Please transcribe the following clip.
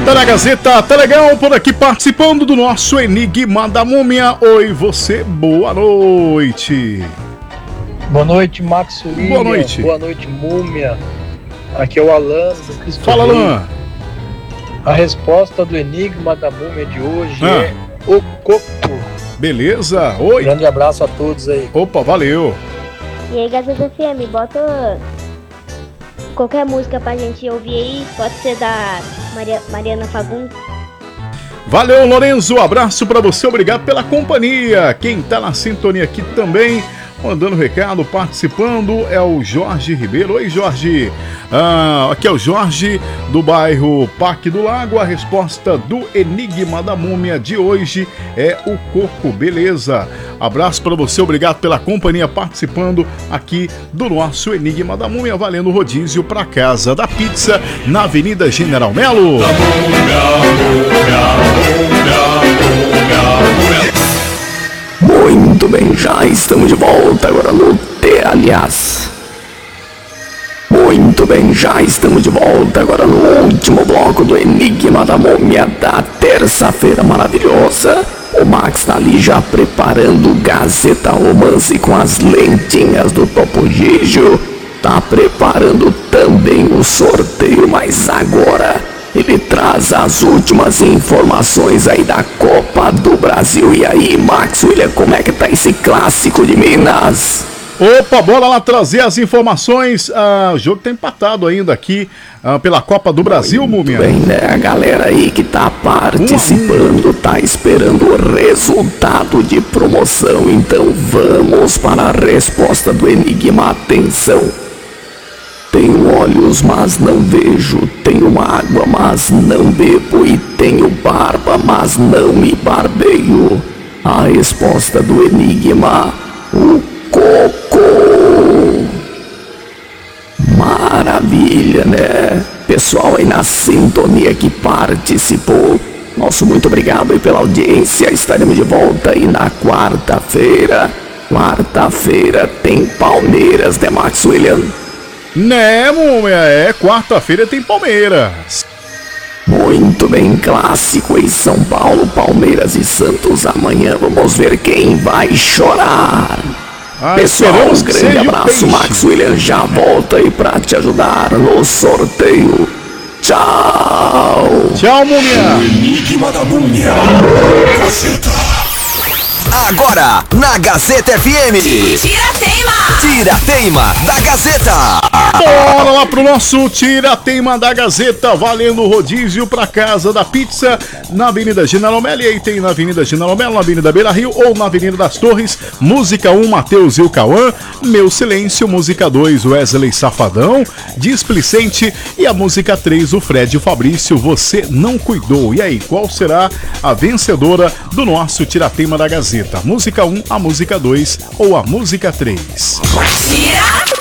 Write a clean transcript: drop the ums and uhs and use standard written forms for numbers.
Tá na Gazeta, tá legal por aqui participando do nosso Enigma da Múmia. Oi, você, boa noite. Boa noite, Max William. Boa noite. Boa noite, Múmia. Aqui é o Alan do Cristo Fala, Rei. Alan. A resposta do Enigma da Múmia de hoje é o coco. Beleza, oi. Grande abraço a todos aí. Opa, valeu. E aí, Gazeta FM, bota qualquer música pra gente ouvir aí, pode ser da Mariana Fagundes. Valeu, Lorenzo, abraço pra você, obrigado pela companhia. Quem tá na sintonia aqui também, mandando recado, participando, é o Jorge Ribeiro. Oi, Jorge. Aqui é o Jorge, do bairro Parque do Lago. A resposta do Enigma da Múmia de hoje é o coco, beleza. Abraço para você, obrigado pela companhia, participando aqui do nosso Enigma da Múmia, valendo rodízio para Casa da Pizza, na Avenida General Melo. Muito bem, já estamos de volta agora no Muito bem, já estamos de volta agora no último bloco do Enigma da Múmia da terça-feira maravilhosa. O Max tá ali já preparando Gazeta Romance com as lentinhas do Topo Gigio. Tá preparando também o sorteio, mas agora ele traz as últimas informações aí da Copa do Brasil. E aí, Max William, como é que tá esse clássico de Minas? Opa, bora lá trazer as informações. O jogo tá empatado ainda aqui pela Copa do Brasil, Múmia. Bem, né? A galera aí que tá participando tá esperando o resultado de promoção. Então vamos para a resposta do Enigma. Atenção. Tenho olhos, mas não vejo. Tenho água, mas não bebo. E tenho barba, mas não me barbeio. A resposta do Enigma: o coco. Maravilha, né? Pessoal aí na sintonia que participou, nosso muito obrigado aí pela audiência. Estaremos de volta aí na quarta-feira. Quarta-feira tem Palmeiras, né, Max William? Né, Múmia? Quarta-feira tem Palmeiras. Muito bem, clássico em São Paulo, Palmeiras e Santos. Amanhã vamos ver quem vai chorar. Pessoal, um grande abraço, Max William já volta aí pra te ajudar no sorteio. Tchau! Tchau, Múmia! Enigma da Múmia. Gazeta. Agora, na Gazeta FM. Tira-teima da Gazeta. Bora lá pro nosso Tira-teima da Gazeta, valendo rodízio pra Casa da Pizza, na Avenida General Melo. E aí tem na Avenida General Melo, na Avenida Beira Rio ou na Avenida das Torres. Música 1, Matheus e o Cauã. Meu Silêncio. Música 2, Wesley Safadão, Displicente. E a música 3, o Fred e o Fabrício, Você Não Cuidou. E aí, qual será a vencedora do nosso Tira-teima da Gazeta? Música 1, a música 2 ou a música 3?